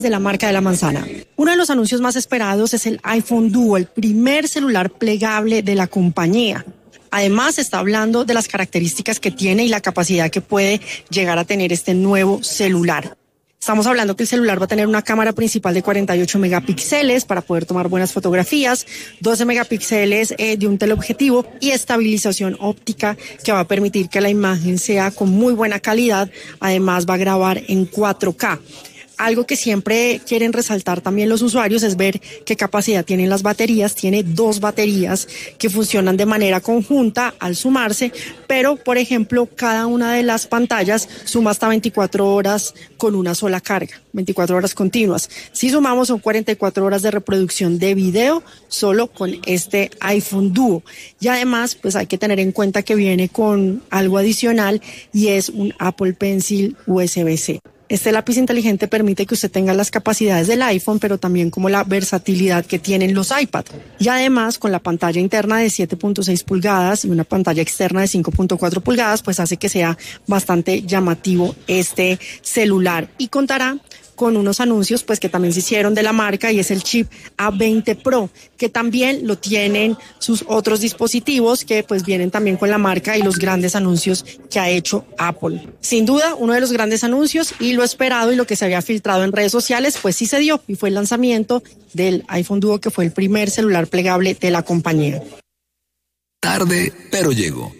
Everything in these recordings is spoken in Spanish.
de la marca de la manzana. Uno de los anuncios más esperados es el iPhone Duo, el primer celular plegable de la compañía. Además, está hablando de las características que tiene y la capacidad que puede llegar a tener este nuevo celular. Estamos hablando que el celular va a tener una cámara principal de 48 megapíxeles para poder tomar buenas fotografías, 12 megapíxeles de un teleobjetivo y estabilización óptica que va a permitir que la imagen sea con muy buena calidad. Además, va a grabar en 4K. Algo que siempre quieren resaltar también los usuarios es ver qué capacidad tienen las baterías. Tiene 2 baterías que funcionan de manera conjunta al sumarse, pero por ejemplo cada una de las pantallas suma hasta 24 horas con una sola carga, 24 horas continuas. Si sumamos son 44 horas de reproducción de video solo con este iPhone Duo. Y además pues hay que tener en cuenta que viene con algo adicional y es un Apple Pencil USB-C. Este lápiz inteligente permite que usted tenga las capacidades del iPhone, pero también como la versatilidad que tienen los iPad. Y además, con la pantalla interna de 7.6 pulgadas y una pantalla externa de 5.4 pulgadas, pues hace que sea bastante llamativo este celular. Y contará con unos anuncios pues que también se hicieron de la marca y es el chip A20 Pro, que también lo tienen sus otros dispositivos que pues vienen también con la marca y los grandes anuncios que ha hecho Apple. Sin duda, uno de los grandes anuncios y lo esperado y lo que se había filtrado en redes sociales pues sí se dio y fue el lanzamiento del iPhone Duo, que fue el primer celular plegable de la compañía. Tarde, pero llegó.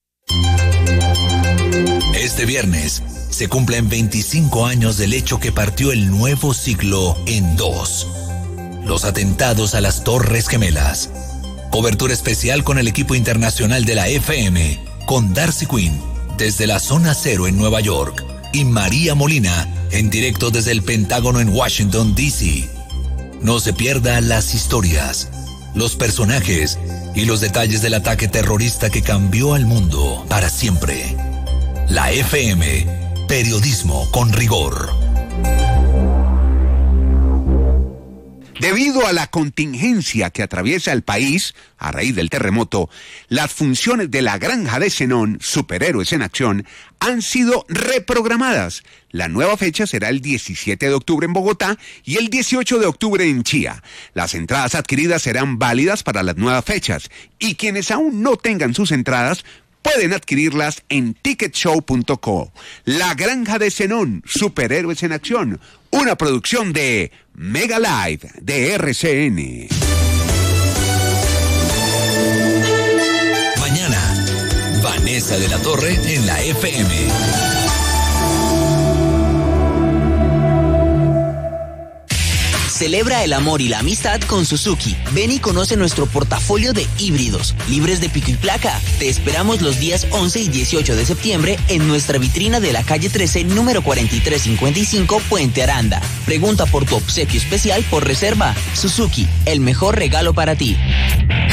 Este viernes se cumplen 25 años del hecho que partió el nuevo siglo en dos: los atentados a las Torres Gemelas. Cobertura especial con el equipo internacional de la FM, con Darcy Quinn desde la Zona Cero en Nueva York y María Molina en directo desde el Pentágono en Washington, D.C. No se pierda las historias, los personajes y los detalles del ataque terrorista que cambió al mundo para siempre. La FM, periodismo con rigor. Debido a la contingencia que atraviesa el país a raíz del terremoto, las funciones de la Granja de Zenón, Superhéroes en Acción, han sido reprogramadas. La nueva fecha será el 17 de octubre en Bogotá y el 18 de octubre en Chía. Las entradas adquiridas serán válidas para las nuevas fechas y quienes aún no tengan sus entradas pueden adquirirlas en ticketshow.co. La Granja de Zenón, Superhéroes en Acción, una producción de Mega Live de RCN. Mañana, Vanessa de la Torre en la FM. Celebra el amor y la amistad con Suzuki. Ven y conoce nuestro portafolio de híbridos, libres de pico y placa. Te esperamos los días 11 y 18 de septiembre en nuestra vitrina de la calle 13, número 4355, Puente Aranda. Pregunta por tu obsequio especial por reserva. Suzuki, el mejor regalo para ti.